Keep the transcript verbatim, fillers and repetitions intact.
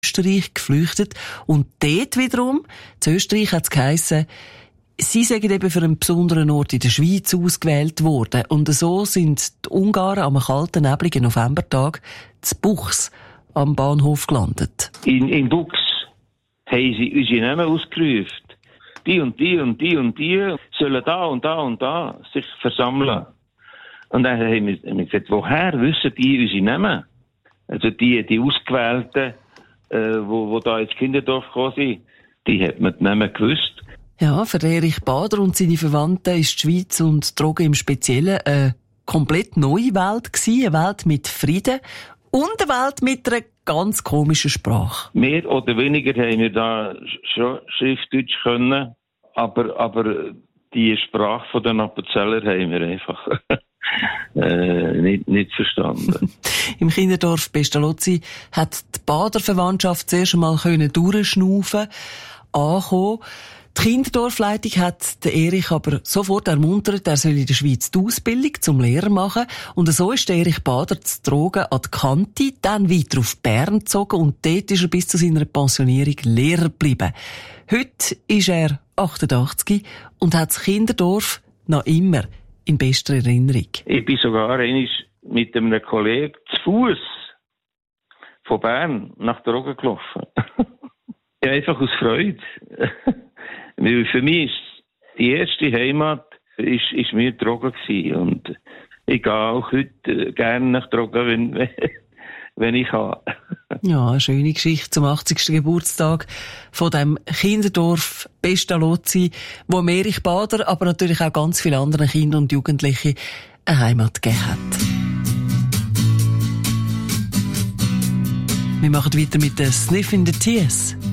Österreich geflüchtet. Und dort wiederum, in Österreich hat es geheissen, sie sind eben für einen besonderen Ort in der Schweiz ausgewählt worden. Und so sind die Ungarn am kalten, nebligen Novembertag zu Buchs am Bahnhof gelandet. In, in Buchs haben sie unsere Namen ausgerufen. Die und die und die und die sollen da und da und da sich versammeln. Und dann haben wir, haben wir gesagt, woher wissen die unsere Namen? Also die, die Ausgewählten, äh, wo, wo da ins Kinderdorf gekommen sind, die hat man die Namen gewusst. Ja, für Erich Bader und seine Verwandten ist die Schweiz und die Drogen im Speziellen eine komplett neue Welt gewesen, eine Welt mit Frieden und eine Welt mit einer ganz komischen Sprache. Mehr oder weniger haben wir da schon Schriftdeutsch können, aber, aber die Sprache von den Appenzeller haben wir einfach äh, nicht, nicht verstanden. Im Kinderdorf Pestalozzi hat die Bader-Verwandtschaft zuerst einmal durchschnaufen, ankommen. Die Kinderdorfleitung hat den Erich aber sofort ermuntert, er soll in der Schweiz die Ausbildung zum Lehrer machen. Und so ist der Erich Bader zu Drogen an die Kante, dann weiter auf Bern gezogen und dort ist er bis zu seiner Pensionierung Lehrer geblieben. Heute ist er achtundachtzig und hat das Kinderdorf noch immer in bester Erinnerung. Ich bin sogar einmal mit einem Kollegen zu Fuß von Bern nach Drogen gelaufen. Ja, einfach aus Freude. Weil für mich ist die erste Heimat ist, ist mir Drogen gewesen. Und ich gehe auch heute gerne nach Drogen, wenn, wenn ich kann. Ja, eine schöne Geschichte zum achtzigsten Geburtstag von dem Kinderdorf Pestalozzi, wo Erich Bader, aber natürlich auch ganz viele andere Kinder und Jugendliche eine Heimat gegeben hat. Wir machen weiter mit den Sniffing the Tears.